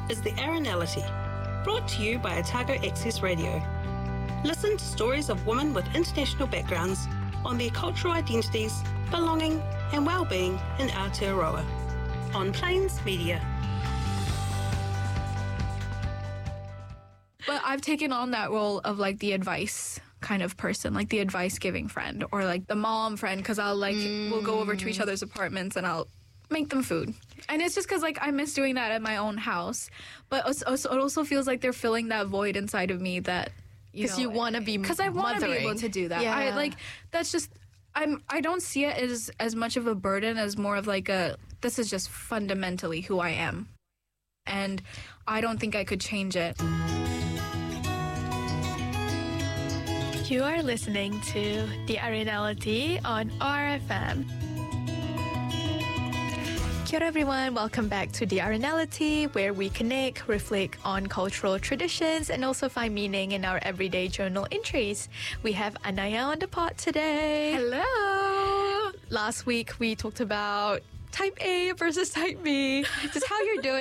is The Arenality, brought to you by Otago Access Radio. Listen to stories of women with international backgrounds on their cultural identities, belonging and well-being in Aotearoa on Plains Media. But I've taken on that role of like the advice kind of person, like the advice giving friend or like the mom friend, because we'll go over to each other's apartments and I'll make them food. And it's just because like I miss doing that at my own house. But it also feels like they're filling that void inside of me that, because you want to be because I want to be able to do that. Yeah. I don't see it as much of a burden as more of like this is just fundamentally who I am. And I don't think I could change it. You are listening to The Arenality on RFM. Kia ora everyone, welcome back to The Arenality, where we connect, reflect on cultural traditions and also find meaning in our everyday journal entries. We have Anaya on the pod today. Hello! Last week we talked about Type A versus Type B, just how you're doing